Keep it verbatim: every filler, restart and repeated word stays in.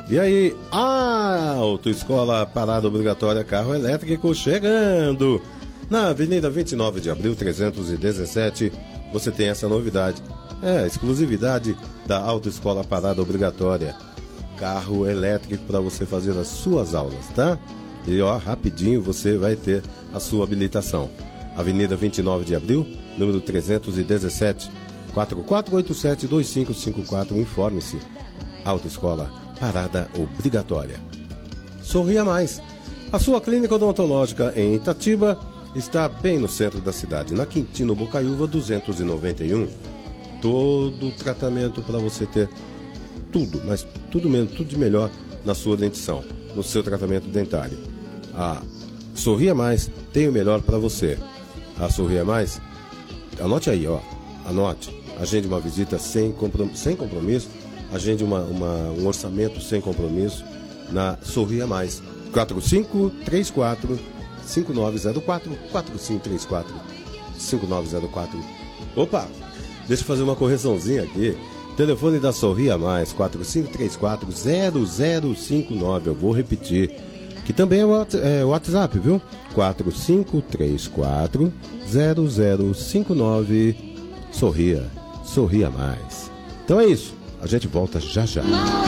E aí, Autoescola Parada Obrigatória Carro Elétrico chegando! Na Avenida vinte e nove de abril, trezentos e dezessete, você tem essa novidade. É, exclusividade da Autoescola Parada Obrigatória. Carro elétrico para você fazer as suas aulas, tá? E ó, rapidinho você vai ter a sua habilitação. Avenida vinte e nove de abril, número trezentos e dezessete, quatro quatro oito sete, dois cinco cinco quatro. Informe-se. Autoescola Parada Obrigatória. Sorria Mais. A sua clínica odontológica em Itatiba está bem no centro da cidade, na Quintino Bocaiúva duzentos e noventa e um. Todo tratamento para você ter tudo, mas tudo mesmo, tudo de melhor na sua dentição, no seu tratamento dentário. A Sorria Mais tem o melhor para você. A Sorria Mais, anote aí, ó, anote. Agende uma visita sem compromisso, sem compromisso agende uma, uma, um orçamento sem compromisso na Sorria Mais. quatro cinco três quatro, cinco nove zero quatro, quatro cinco três quatro, cinco nove zero quatro. Opa, deixa eu fazer uma correçãozinha aqui. Telefone da Sorria Mais, quatro cinco três quatro, zero zero cinco nove. Eu vou repetir, que também é o WhatsApp, viu? quatro cinco três quatro, zero zero cinco nove. Sorria, Sorria Mais. Então é isso, a gente volta já já.